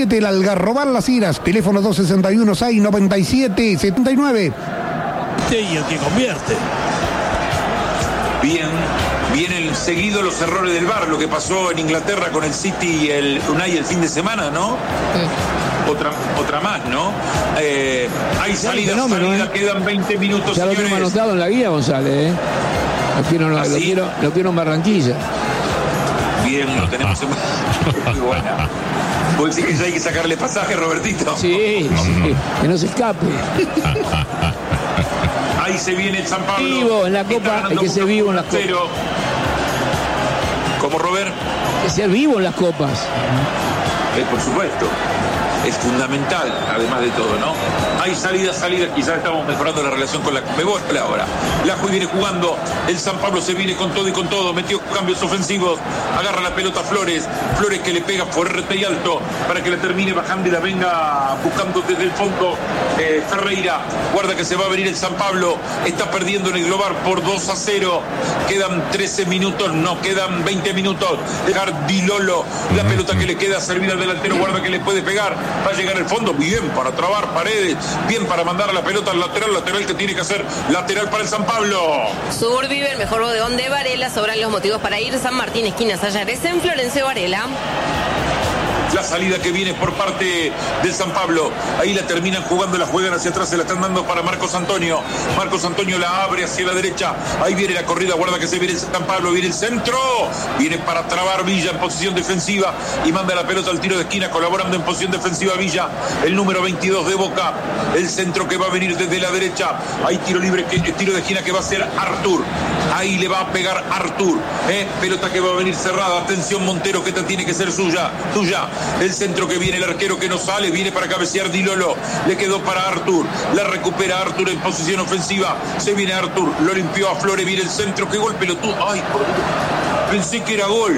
97, el Algarrobal Las Iras, teléfono 261-697-79. Y el que convierte. Vienen seguidos los errores del VAR, lo que pasó en Inglaterra con el City y el Unai el fin de semana, ¿no? Otra más, ¿no? Hay salida, quedan 20 minutos. Ya lo tengo anotado en la guía, González, ¿eh? Lo quiero en Barranquilla. Bien, lo tenemos en... Muy buena. ¿Vos decís que ya hay que sacarle pasaje, Robertito? Sí, que no se escape. Ahí se viene el San Pablo. Vivo en la Copa, hay que ser vivo en las copas. ¿Cómo, Robert? Hay que ser vivo en las copas. Por supuesto. Es fundamental, además de todo, ¿no? Hay salidas, quizás estamos mejorando la relación con la Conmebol ahora. La Juve viene jugando, el San Pablo se viene con todo, metió cambios ofensivos, agarra la pelota Flores que le pega fuerte y alto para que la termine bajando y la venga buscando desde el fondo Ferreira. Guarda que se va a venir el San Pablo, está perdiendo en el global por 2-0, quedan 13 minutos, no, quedan 20 minutos. Dejar Di Lolo, la pelota que le queda servida al delantero, guarda que le puede pegar. Va a llegar al fondo, bien para trabar Paredes, bien para mandar a la pelota al lateral que tiene que hacer lateral para el San Pablo. Sur vive el mejor bodegón de Varela, sobran los motivos para ir. San Martín, esquina Sayares, en Florencio Varela. La salida que viene por parte del San Pablo, ahí la terminan jugando, la juegan hacia atrás, se la están dando para Marcos Antonio la abre hacia la derecha, ahí viene la corrida, guarda que se viene el San Pablo, viene el centro, viene para trabar Villa en posición defensiva y manda la pelota al tiro de esquina, colaborando en posición defensiva Villa, el número 22 de Boca, el centro que va a venir desde la derecha, hay tiro libre, tiro de esquina que va a ser Artur, ahí le va a pegar Artur, pelota que va a venir cerrada, atención Montero, que esta tiene que ser tuya. El centro que viene, el arquero que no sale, viene para cabecear Di Lolo, le quedó para Artur, la recupera Artur en posición ofensiva, se viene Artur, lo limpió a Flores, viene el centro, qué gol pelotudo, ay, por Dios, pensé que era gol.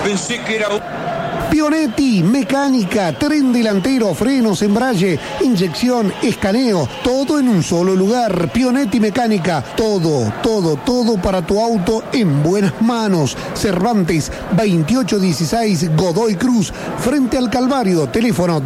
Pionetti, mecánica, tren delantero, frenos, embrague, inyección, escaneo, todo en un solo lugar. Pionetti Mecánica, todo para tu auto en buenas manos. Cervantes 2816 Godoy Cruz, frente al Calvario, teléfono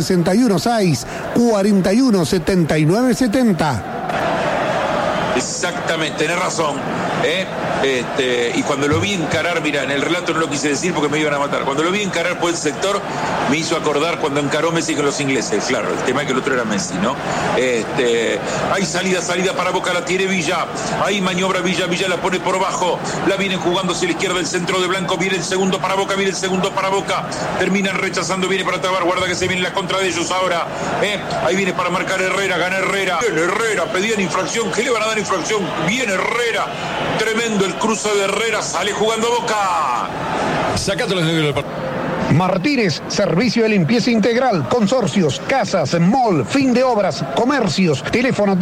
261-6-417970. Exactamente, tenés razón. Y cuando lo vi encarar, mira, en el relato no lo quise decir porque me iban a matar. Cuando lo vi encarar por el sector, me hizo acordar cuando encaró Messi con los ingleses. Claro, el tema es que el otro era Messi, ¿no? Hay salida para Boca, la tiene Villa. Ahí maniobra Villa la pone por abajo. La vienen jugando hacia la izquierda, el centro de Blanco. Viene el segundo para Boca, Terminan rechazando, viene para trabar. Guarda que se viene la contra de ellos ahora. Ahí viene para marcar Herrera, gana Herrera. Bien, Herrera, pedían infracción. ¿Qué le van a dar infracción? Bien, Herrera. Tremendo el cruce de Herrera, sale jugando Boca. Sácate los negros del partido. Martínez, servicio de limpieza integral, consorcios, casas, mall, fin de obras, comercios, teléfono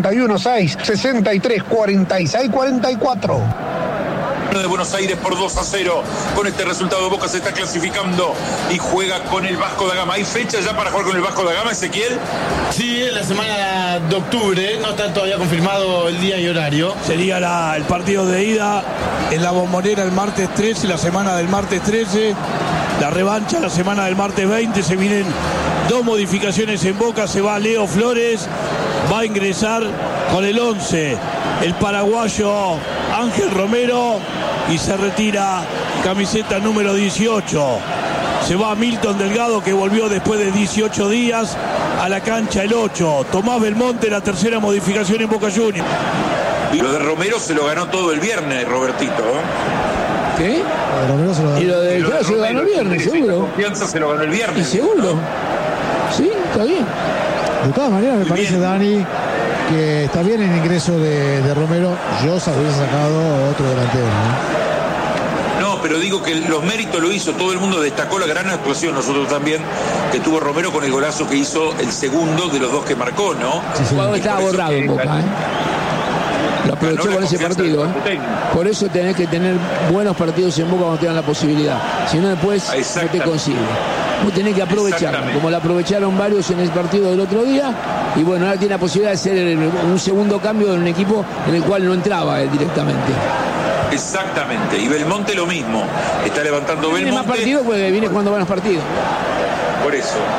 261-6-63-46-44. De Buenos Aires por 2-0. Con este resultado Boca se está clasificando y juega con el Vasco da Gama. ¿Hay fecha ya para jugar con el Vasco da Gama, Ezequiel? Sí, en la semana de octubre, no está todavía confirmado el día y horario. Sería el partido de ida en la Bombonera el martes 13, la semana del martes 13, la revancha la semana del martes 20. Se vienen dos modificaciones en Boca, se va Leo Flores, va a ingresar con el 11 el paraguayo Ángel Romero y se retira camiseta número 18. Se va Milton Delgado, que volvió después de 18 días a la cancha el 8. Tomás Belmonte, la tercera modificación en Boca Juniors. Y lo de Romero se lo ganó todo el viernes, Robertito. ¿Qué? Romero se lo ganó. Y lo de se lo ganó el viernes, seguro. Confianza se lo ganó el viernes. ¿Y seguro? ¿No? Sí, está bien. De todas maneras, me parece, Dani, que está bien el ingreso de Romero. Yo se hubiese sacado otro delantero, No, pero digo que los méritos lo hizo, todo el mundo destacó la gran actuación, nosotros también, que tuvo Romero con el golazo que hizo el segundo de los dos que marcó, ¿no? Sí, sí. Estaba borrado en Boca, Lo aprovechó con ese partido, Por eso tenés que tener buenos partidos en Boca cuando tengan la posibilidad. Si no, después no te consigue. Vos tenés que aprovecharlo, como la aprovecharon varios en el partido del otro día. Y bueno, ahora tiene la posibilidad de hacer un segundo cambio en un equipo en el cual no entraba él directamente. Exactamente, y Belmonte lo mismo. Está levantando Belmonte. Tiene más partidos porque viene jugando buenos partidos. Por eso.